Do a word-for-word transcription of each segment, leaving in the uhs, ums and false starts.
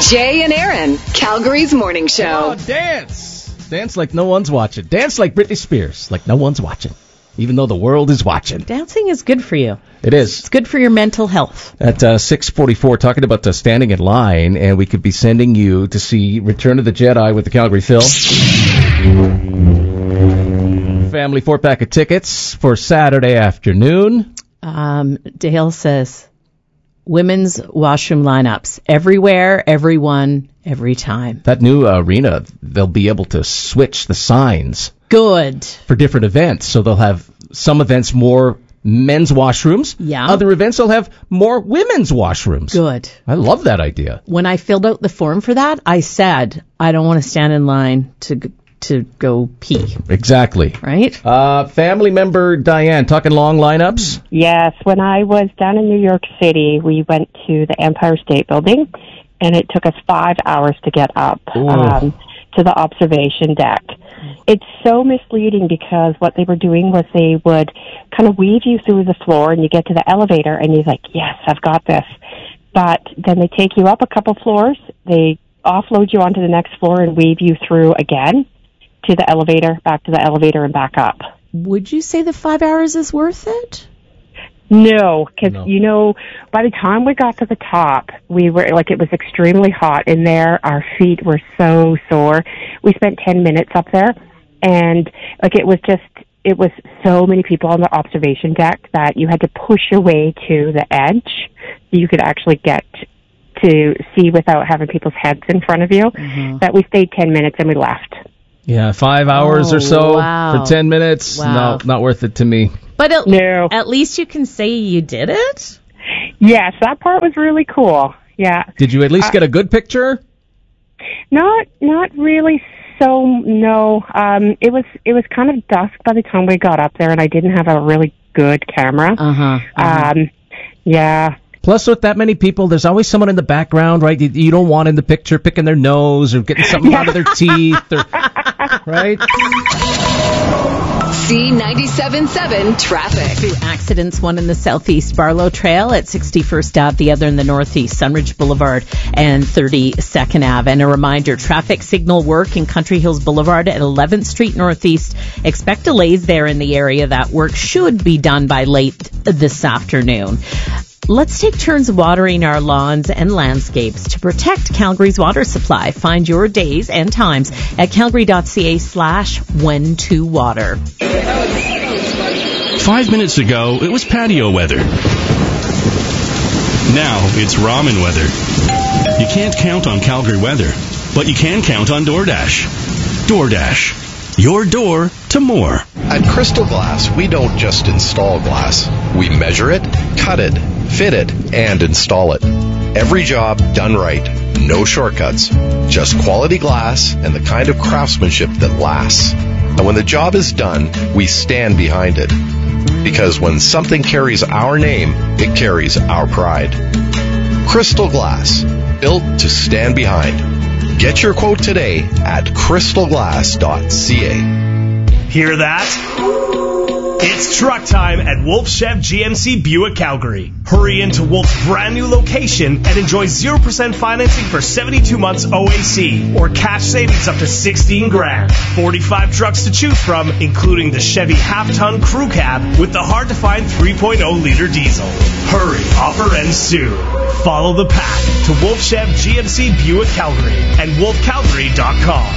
Jay and Aaron, Calgary's morning show. Oh, dance. Dance like no one's watching. Dance like Britney Spears, like no one's watching, even though the world is watching. Dancing is good for you. It is. It's good for your mental health. At uh, six forty-four, talking about uh, standing in line, and we could be sending you to see Return of the Jedi with the Calgary Phil. Family four-pack of tickets for Saturday afternoon. Um, Dale says, women's washroom lineups. Everywhere, everyone, every time. That new uh, arena, they'll be able to switch the signs. Good. For different events. So they'll have some events more men's washrooms. Yeah. Other events will have more women's washrooms. Good. I love that idea. When I filled out the form for that, I said, I don't want to stand in line to to go pee. Exactly. Right? Uh, family member Diane, talking long lineups? Yes. When I was down in New York City, we went to the Empire State Building, and it took us five hours to get up um, to the observation deck. It's so misleading because what they were doing was they would kind of weave you through the floor, and you get to the elevator, and you're like, yes, I've got this. But then they take you up a couple floors, they offload you onto the next floor and weave you through again to the elevator, back to the elevator, and back up. Would you say the five hours is worth it? No, because, No. you know, by the time we got to the top, we were, like, it was extremely hot in there. Our feet were so sore. We spent ten minutes up there, and, like, it was just, it was so many people on the observation deck that you had to push your way to the edge so you could actually get to see without having people's heads in front of you. Mm-hmm. That we stayed ten minutes and we left. Yeah, five hours oh, or so wow. for ten minutes. Wow. No, not worth it to me. But at, No. at least you can say you did it? Yes, that part was really cool. Yeah. Did you at least Uh, get a good picture? Not, not really. So no, um, it was it was kind of dusk by the time we got up there, and I didn't have a really good camera. Uh-huh. uh-huh. Um, yeah. Plus, with that many people, there's always someone in the background, right? You, you don't want in the picture picking their nose or getting something Yeah. out of their teeth, or, right? C ninety-seven point seven traffic. Two accidents, one in the southeast Barlow Trail at sixty-first Avenue, the other in the northeast Sunridge Boulevard and thirty-second Avenue. And a reminder, traffic signal work in Country Hills Boulevard at eleventh Street Northeast. Expect delays there in the area. That work should be done by late this afternoon. Let's take turns watering our lawns and landscapes to protect Calgary's water supply. Find your days and times at calgary.ca slash when to water. Five minutes ago, it was patio weather. Now it's ramen weather. You can't count on Calgary weather, but you can count on DoorDash. DoorDash. Your door to more. At Crystal Glass, we don't just install glass. We measure it, cut it, fit it, and install it. Every job done right. No shortcuts. Just quality glass and the kind of craftsmanship that lasts. And when the job is done, we stand behind it. Because when something carries our name, it carries our pride. Crystal Glass. Built to stand behind. Get your quote today at crystal glass dot c a. Hear that? It's truck time at Wolf Chev G M C Buick Calgary. Hurry into Wolf's brand new location and enjoy zero percent financing for seventy-two months O A C or cash savings up to sixteen grand. forty-five trucks to choose from, including the Chevy half-ton crew cab with the hard-to-find three point oh liter diesel. Hurry, offer ends soon. Follow the pack to Wolf Chev G M C Buick Calgary and wolf calgary dot com.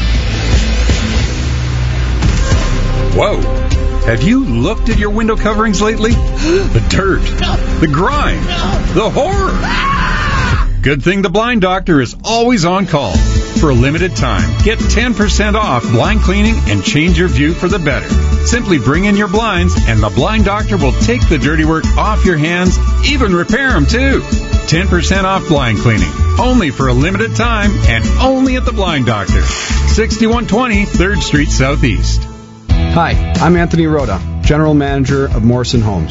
Whoa. Have you looked at your window coverings lately? The dirt, the grime, the horror. Good thing the Blind Doctor is always on call. For a limited time, get ten percent off blind cleaning and change your view for the better. Simply bring in your blinds and the Blind Doctor will take the dirty work off your hands, even repair them too. ten percent off blind cleaning. Only for a limited time and only at the Blind Doctor. sixty-one twenty third Street Southeast. Hi, I'm Anthony Rhoda, General Manager of Morrison Homes.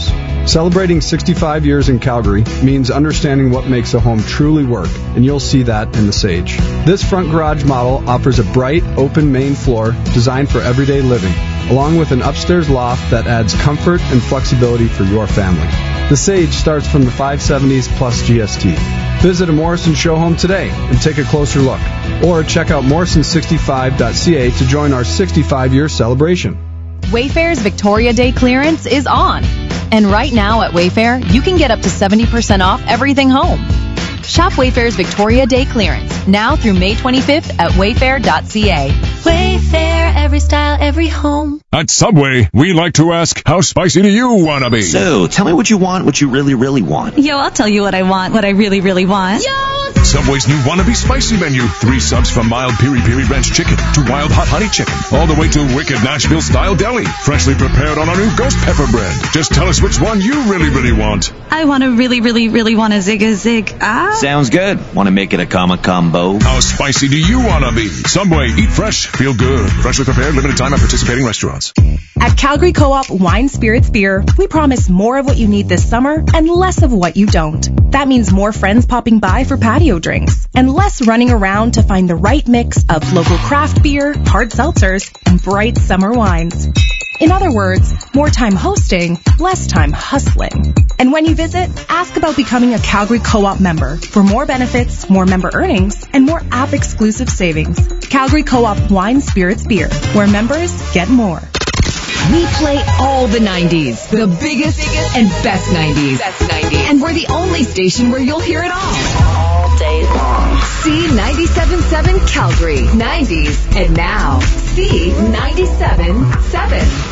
Celebrating sixty-five years in Calgary means understanding what makes a home truly work, and you'll see that in the Sage. This front garage model offers a bright, open main floor designed for everyday living, along with an upstairs loft that adds comfort and flexibility for your family. The Sage starts from the five seventies plus G S T. Visit a Morrison show home today and take a closer look, or check out morrison sixty-five dot c a to join our sixty-five year celebration. Wayfair's Victoria Day clearance is on. And right now at Wayfair, you can get up to seventy percent off everything home. Shop Wayfair's Victoria Day clearance now through May twenty-fifth at wayfair dot c a. Wayfair, every style, every home. At Subway, we like to ask, how spicy do you want to be? So, tell me what you want, what you really, really want. Yo, I'll tell you what I want, what I really, really want. Yo! Subway's new Wannabe Spicy menu. Three subs from mild piri-piri ranch chicken to wild hot honey chicken, all the way to wicked Nashville-style deli, freshly prepared on our new ghost pepper bread. Just tell us which one you really, really want. I want to really, really, really want a zig a zig. Ah. Sounds good. Want to make it a comma combo? How spicy do you want to be? Subway, eat fresh, feel good. Freshly prepared, limited time at participating restaurants. At Calgary Co-op Wine Spirits Beer, we promise more of what you need this summer and less of what you don't. That means more friends popping by for patio drinks and less running around to find the right mix of local craft beer, hard seltzers, and bright summer wines. In other words, more time hosting, less time hustling. And when you visit, ask about becoming a Calgary Co-op member for more benefits, more member earnings, and more app-exclusive savings. Calgary Co-op Wine Spirits Beer, where members get more. We play all the nineties, the biggest and best nineties. Best nineties. And we're the only station where you'll hear it all. All day long. C ninety-seven point seven Calgary, nineties, and now C ninety-seven point seven.